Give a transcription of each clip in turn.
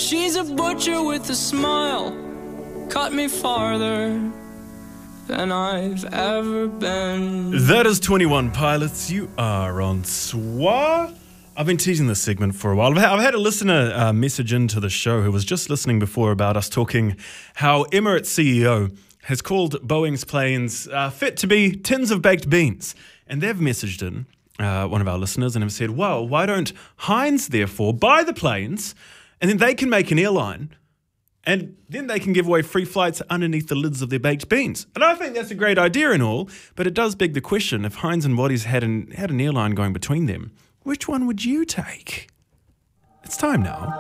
She's a butcher with a smile, cut me farther than I've ever been. That is 21 Pilots. You are on SWA. I've been teasing this segment for a while. I've had a listener message into the show who was just listening before about us talking how Emirates CEO has called Boeing's planes fit to be tins of baked beans. And they've messaged in, one of our listeners, and have said, well, why don't Heinz, therefore, buy the planes, and then they can make an airline, and then they can give away free flights underneath the lids of their baked beans. And I think that's a great idea and all, but it does beg the question, if Heinz and Waddies had an airline going between them, which one would you take? It's time now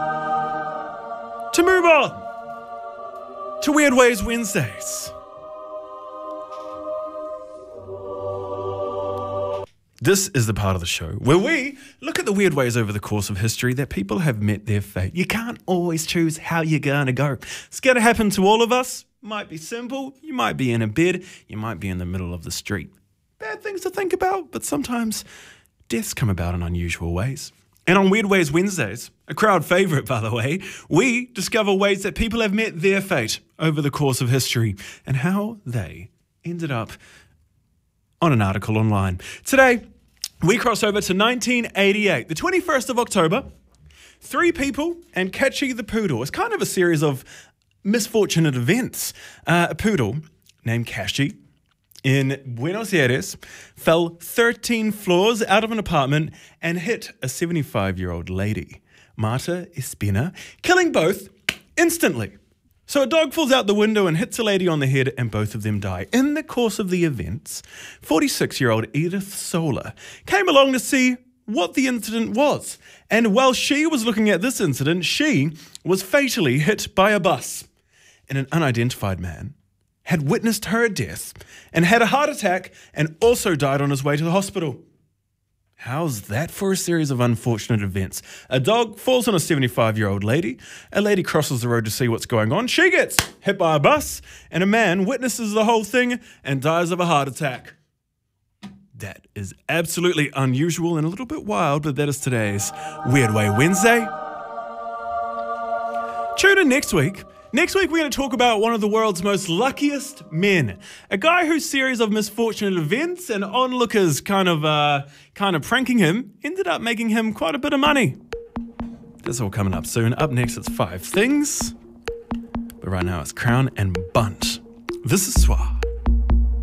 to move on to Weird Ways Wednesdays. This is the part of the show where we look at the weird ways over the course of history that people have met their fate. You can't always choose how you're going to go. It's going to happen to all of us. Might be simple. You might be in a bed. You might be in the middle of the street. Bad things to think about, but sometimes deaths come about in unusual ways. And on Weird Ways Wednesdays, a crowd favourite, by the way, we discover ways that people have met their fate over the course of history and how they ended up on an article online. Today, we cross over to 1988, the 21st of October. Three people and Catchy the poodle. It's kind of a series of misfortunate events. A poodle named Catchy in Buenos Aires fell 13 floors out of an apartment and hit a 75-year-old lady, Marta Espina, killing both instantly. So a dog falls out the window and hits a lady on the head, and both of them die. In the course of the events, 46-year-old Edith Solar came along to see what the incident was. And while she was looking at this incident, she was fatally hit by a bus. And an unidentified man had witnessed her death and had a heart attack and also died on his way to the hospital. How's that for a series of unfortunate events? A dog falls on a 75-year-old lady. A lady crosses the road to see what's going on. She gets hit by a bus, and a man witnesses the whole thing and dies of a heart attack. That is absolutely unusual and a little bit wild, but that is today's Weird Way Wednesday. Tune in next week. Next week, we're going to talk about one of the world's most luckiest men. A guy whose series of misfortunate events and onlookers kind of pranking him ended up making him quite a bit of money. That's all coming up soon. Up next, it's 5 Things. But right now, it's Crown and Bunt. This is SWA.